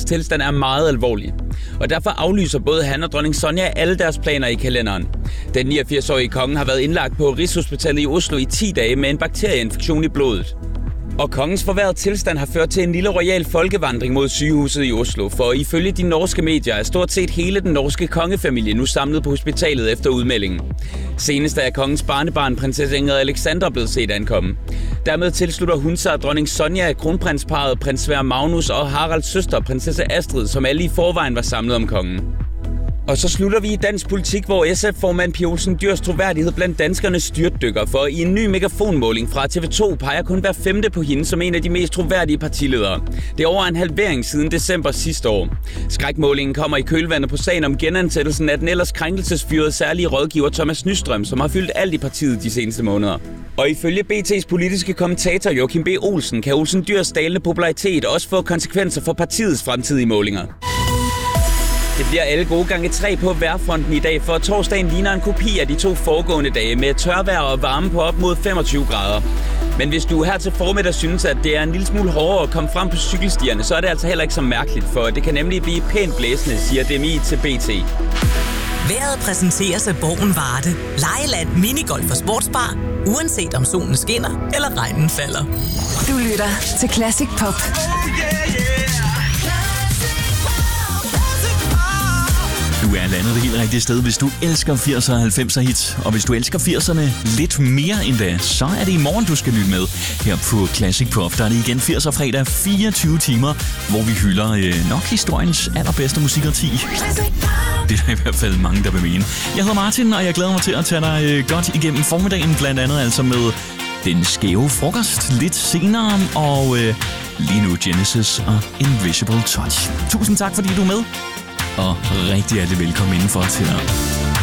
tilstand er meget alvorlig. Og derfor aflyser både han og dronning Sonja alle deres planer i kalenderen. Den 89-årige konge har været indlagt på Rigshospitalet i Oslo i 10 dage med en bakterieinfektion i blodet. Og kongens forværrede tilstand har ført til en lille royal folkevandring mod sygehuset i Oslo, for ifølge de norske medier er stort set hele den norske kongefamilie nu samlet på hospitalet efter udmeldingen. Senest er kongens barnebarn, prinsesse Ingrid Alexandra, blevet set ankomme. Dermed tilslutter hun sig dronning Sonja, kronprinsparret, prins Sverre Magnus og Haralds søster, prinsesse Astrid, som alle i forvejen var samlet om kongen. Og så slutter vi i dansk politik, hvor SF-formand Pia Olsen Dyhrs troværdighed blandt danskernes styrtdykker, for i en ny megafonmåling fra TV2 peger kun hver femte på hende som en af de mest troværdige partiledere. Det er over en halvering siden december sidste år. Skrækmålingen kommer i kølvandet på sagen om genansættelsen af den ellers krænkelsesfyrede særlige rådgiver Thomas Nystrøm, som har fyldt alt i partiet de seneste måneder. Og ifølge BT's politiske kommentator Joachim B. Olsen kan Olsen Dyhrs dalende popularitet også få konsekvenser for partiets fremtidige målinger. Det bliver alle gode gange 3 på vejrfronten i dag, for torsdagen ligner en kopi af de 2 foregående dage med tørvejr og varme på op mod 25 grader. Men hvis du her til formiddag synes, at det er en lille smule hårdere at komme frem på cykelstierne, så er det altså heller ikke så mærkeligt, for det kan nemlig blive pænt blæsende, siger DMI til BT. Vejret præsenteres af Borgen Varde. Lejeland, minigolf og sportsbar. Uanset om solen skinner eller regnen falder. Du lytter til Classic Pop. Du er landet det helt rigtige sted, hvis du elsker 80'er og 90'er hits. Og hvis du elsker 80'erne lidt mere end da, så er det i morgen, du skal lytte med. Her på Classic Pop, der er det igen 80'er fredag, 24 timer, hvor vi hylder nok historiens allerbedste musikårti. Det er der i hvert fald mange, der vil mene. Jeg hedder Martin, og jeg glæder mig til at tage dig godt igennem formiddagen, blandt andet altså med Den Skæve Frokost lidt senere, og lige nu Genesis og Invisible Touch. Tusind tak, fordi du er med. Og rigtig hjertelig velkommen indenfor til dig.